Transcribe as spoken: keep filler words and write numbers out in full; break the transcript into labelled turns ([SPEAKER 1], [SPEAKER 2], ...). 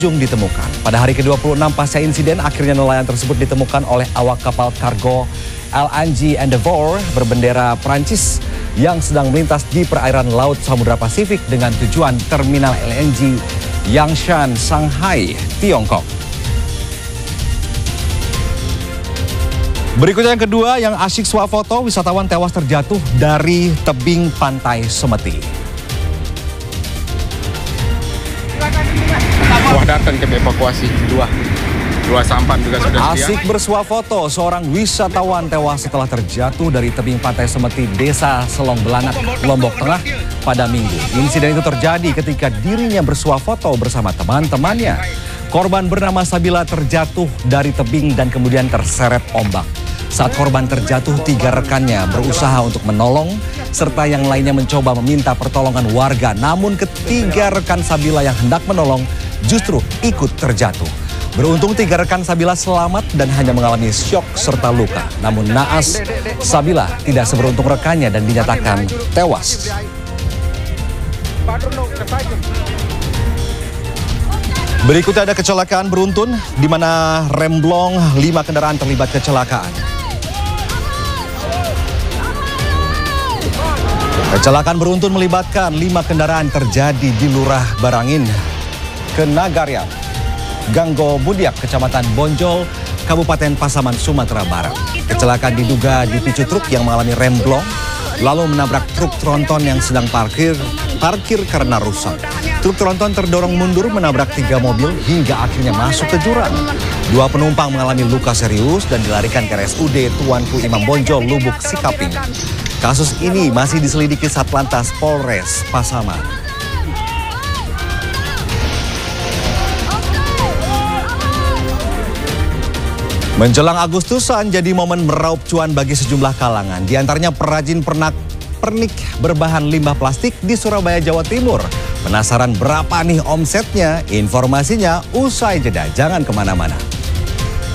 [SPEAKER 1] ditemukan. Pada hari ke dua puluh enam pasca insiden, akhirnya nelayan tersebut ditemukan oleh awak kapal kargo L N G Endeavour berbendera Prancis yang sedang melintas di perairan Laut Samudra Pasifik dengan tujuan terminal L N G Yangshan, Shanghai, Tiongkok. Berikutnya yang kedua, yang asyik swafoto, wisatawan tewas terjatuh dari tebing pantai Semeti.
[SPEAKER 2] Wah, datang ke evakuasi dua dua sampan juga sudah
[SPEAKER 1] Asik bersuah foto, seorang wisatawan tewas setelah terjatuh dari tebing pantai Semeti, Desa Selong Belanak, Lombok Tengah pada Minggu. Insiden itu terjadi ketika dirinya bersuah foto bersama teman-temannya. Korban bernama Sabila terjatuh dari tebing dan kemudian terseret ombak. Saat korban terjatuh, tiga rekannya berusaha untuk menolong, serta yang lainnya mencoba meminta pertolongan warga. Namun ketiga rekan Sabila yang hendak menolong justru ikut terjatuh. Beruntung tiga rekan Sabila selamat dan hanya mengalami syok serta luka. Namun naas, Sabila tidak seberuntung rekannya dan dinyatakan tewas. Berikutnya ada kecelakaan beruntun di mana remblong lima kendaraan terlibat kecelakaan. Kecelakaan beruntun melibatkan lima kendaraan terjadi di Lurah Barangin, Kenagarian, Ganggo Budiak, Kecamatan Bonjol, Kabupaten Pasaman, Sumatera Barat. Kecelakaan diduga dipicu truk yang mengalami remblong, lalu menabrak truk tronton yang sedang parkir, parkir karena rusak. Truk tronton terdorong mundur menabrak tiga mobil hingga akhirnya masuk ke jurang. Dua penumpang mengalami luka serius dan dilarikan ke R S U D Tuanku Imam Bonjol, Lubuk Sikaping. Kasus ini masih diselidiki Satlantas Polres Pasaman. Menjelang Agustusan jadi momen meraup cuan bagi sejumlah kalangan. Di antaranya perajin pernak pernik berbahan limbah plastik di Surabaya, Jawa Timur. Penasaran berapa nih omsetnya? Informasinya usai jeda, jangan kemana-mana.